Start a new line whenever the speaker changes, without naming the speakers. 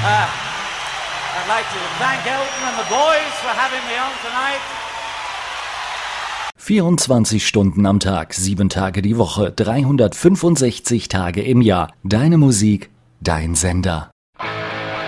I'd like to thank Elton and the boys for having me on tonight.
24 Stunden am Tag, 7 Tage die Woche, 365 Tage im Jahr. Deine Musik, dein Sender.